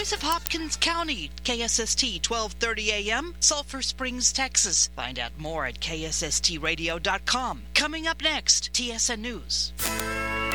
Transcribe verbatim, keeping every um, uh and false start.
voice of Hopkins County, K S S T twelve thirty A M, Sulphur Springs, Texas. Find out more at K S S T radio dot com. Coming up next, T S N News.